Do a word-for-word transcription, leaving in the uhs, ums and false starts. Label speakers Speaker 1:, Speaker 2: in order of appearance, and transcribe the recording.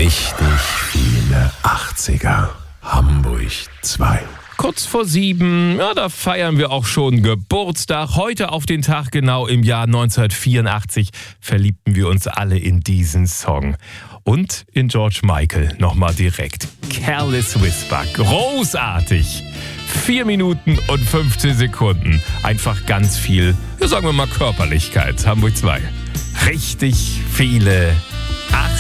Speaker 1: Richtig viele achtziger. Hamburg zwei.
Speaker 2: Kurz vor sieben, ja, da feiern wir auch schon Geburtstag. Heute auf den Tag genau im Jahr neunzehnhundertvierundachtzig verliebten wir uns alle in diesen Song. Und in George Michael nochmal direkt. Careless Whisper, großartig. Vier Minuten und fünfzehn Sekunden. Einfach ganz viel, ja, sagen wir mal Körperlichkeit. Hamburg zwei. Richtig viele